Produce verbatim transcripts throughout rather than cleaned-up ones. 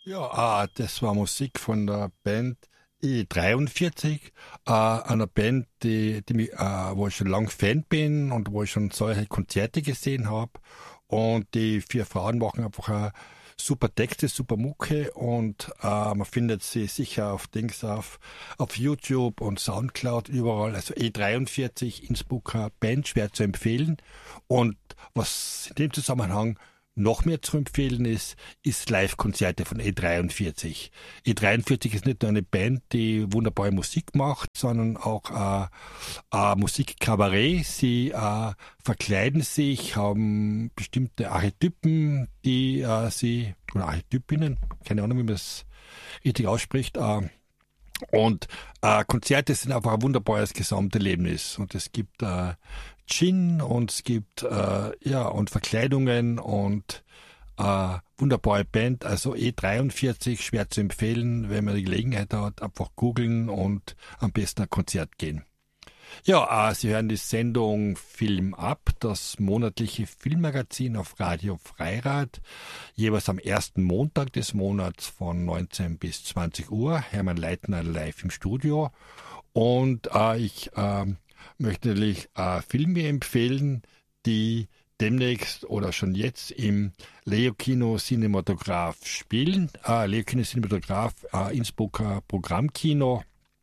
Ja, äh, das war Musik von der Band E dreiundvierzig, äh, einer Band, die, die mich, äh, wo ich schon lange Fan bin und wo ich schon solche Konzerte gesehen habe. Und die vier Frauen machen einfach äh, super Texte, super Mucke und äh, man findet sie sicher auf Dings auf, auf YouTube und Soundcloud überall. Also E dreiundvierzig, Innsbrucker Band, schwer zu empfehlen. Und was in dem Zusammenhang noch mehr zu empfehlen ist, ist Live-Konzerte von E dreiundvierzig. E dreiundvierzig ist nicht nur eine Band, die wunderbare Musik macht, sondern auch äh, äh, Musikkabarett. Sie äh, verkleiden sich, haben bestimmte Archetypen, die äh, sie, oder Archetypinnen, keine Ahnung, wie man es richtig ausspricht, äh, und äh, Konzerte sind einfach ein wunderbares Gesamterlebnis. Und es gibt äh, Gin und es gibt äh, ja und Verkleidungen und äh, wunderbare Band. Also E dreiundvierzig, schwer zu empfehlen, wenn man die Gelegenheit hat, einfach googeln und am besten ein Konzert gehen. Ja, äh, Sie hören die Sendung Film ab, das monatliche Filmmagazin auf Radio Freirad, jeweils am ersten Montag des Monats von neunzehn bis zwanzig Uhr. Hermann Leitner live im Studio. Und äh, ich äh, möchte natürlich äh, Filme empfehlen, die demnächst oder schon jetzt im Leo Kino Cinematograph spielen. Äh, Leo Kino Cinematograph, äh, Innsbrucker Programmkino.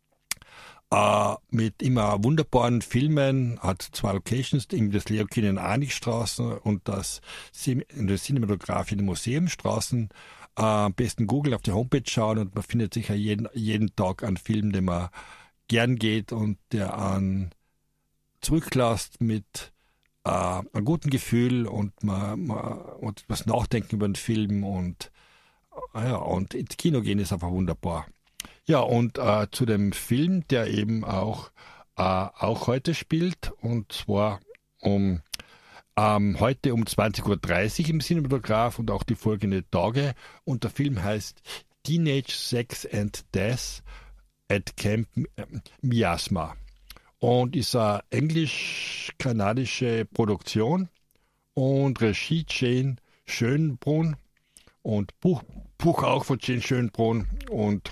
Uh, mit immer wunderbaren Filmen, hat zwei Locations, das Leo Kino in Anigstraßen und das in der Cinematograph in den Museumstraßen. Uh, am besten Google auf die Homepage schauen und man findet sicher jeden, jeden Tag einen Film, den man gern geht und der einen zurücklässt mit uh, einem guten Gefühl und man, man und was nachdenken über den Film und, uh, ja, und ins Kino gehen ist einfach wunderbar. Ja, und äh, zu dem Film, der eben auch, äh, auch heute spielt, und zwar um ähm, heute um zwanzig Uhr dreißig im Cinematograph und auch die folgenden Tage. Und der Film heißt Teenage Sex and Death at Camp Miasma und ist eine englisch-kanadische Produktion und Regie Jane Schönbrunn und Buch, Buch auch von Jane Schönbrunn und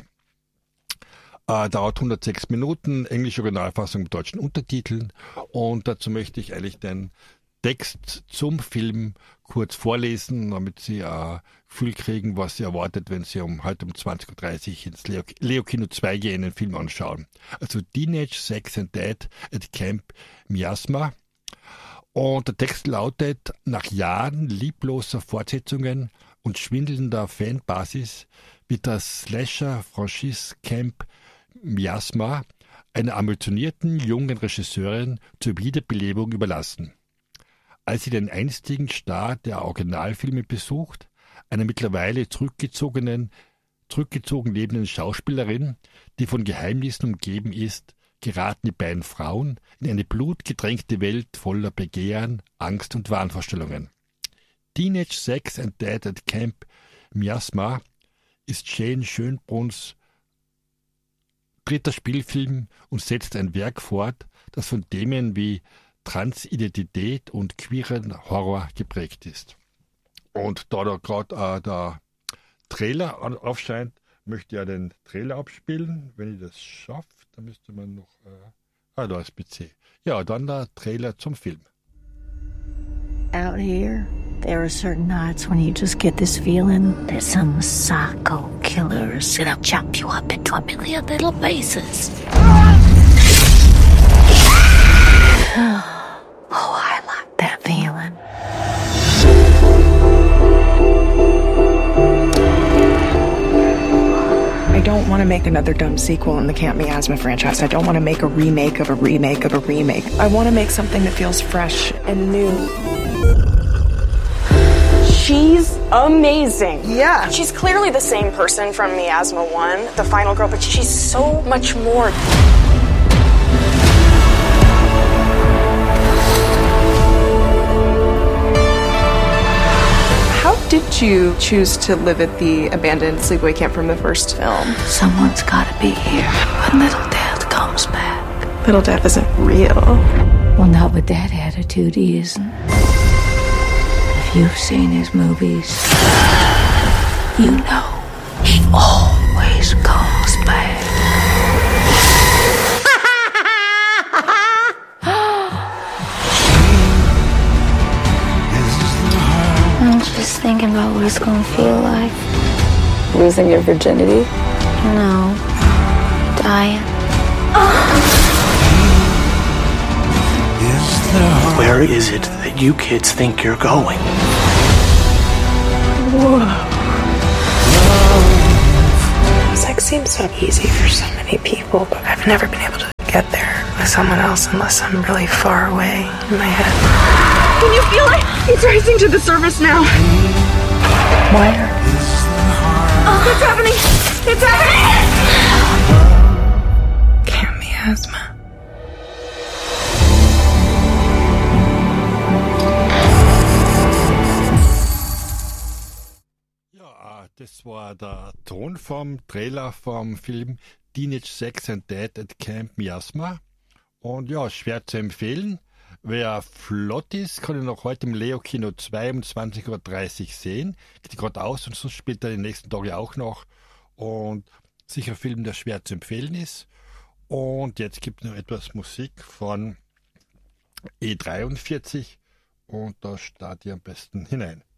Äh, dauert hundertsechs Minuten, englische Originalfassung mit deutschen Untertiteln. Und dazu möchte ich eigentlich den Text zum Film kurz vorlesen, damit Sie ein äh, Gefühl kriegen, was Sie erwartet, wenn Sie um heute um zwanzig Uhr dreißig ins Leo, Leo Kino zwei gehen, den Film anschauen. Also Teenage Sex and Death at Camp Miasma. Und der Text lautet: Nach Jahren liebloser Fortsetzungen und schwindelnder Fanbasis wird das Slasher-Franchise Camp Miasma einer ambitionierten jungen Regisseurin zur Wiederbelebung überlassen. Als sie den einstigen Star der Originalfilme besucht, einer mittlerweile zurückgezogenen, zurückgezogen lebenden Schauspielerin, die von Geheimnissen umgeben ist, geraten die beiden Frauen in eine blutgetränkte Welt voller Begehren, Angst und Wahnvorstellungen. Teenage Sex and Death at Camp Miasma ist Jane Schönbrunns dritter Spielfilm und setzt ein Werk fort, das von Themen wie Transidentität und queeren Horror geprägt ist. Und da da gerade äh, der Trailer aufscheint, möchte ich ja den Trailer abspielen. Wenn ich das schaffe, dann müsste man noch... Äh, ah, da ist P C. Ja, dann der Trailer zum Film. Out here, there are certain nights when you just get this feeling that some psycho killer is gonna chop you up into a million little pieces. Oh, I like that feeling. I don't want to make another dumb sequel in the Camp Miasma franchise. I don't want to make a remake of a remake of a remake. I want to make something that feels fresh and new. She's amazing. Yeah. She's clearly the same person from Miasma one, the final girl, but she's so much more. How did you choose to live at the abandoned sleepaway camp from the first film? Someone's gotta be here when little death comes back. Little death isn't real. Well, not with that attitude, he isn't. If you've seen his movies, you know he gonna feel like? Losing your virginity? No. Dying. Where is it that you kids think you're going? Sex seems so easy for so many people, but I've never been able to get there with someone else unless I'm really far away in my head. Can you feel it? It's rising to the surface now. Where? Oh, it's happening! It's happening! Can't be asthma. Ja, das war der Ton vom Trailer vom Film Teenage Sex and Death at Camp Miasma. Und ja, schwer zu empfehlen. Wer flott ist, kann ihn noch heute im Leo-Kino zweiundzwanzig Uhr dreißig sehen. Geht gerade aus und so spielt er die nächsten Tage auch noch. Und sicher ein Film, der schwer zu empfehlen ist. Und jetzt gibt es noch etwas Musik von E dreiundvierzig und da startet ihr am besten hinein.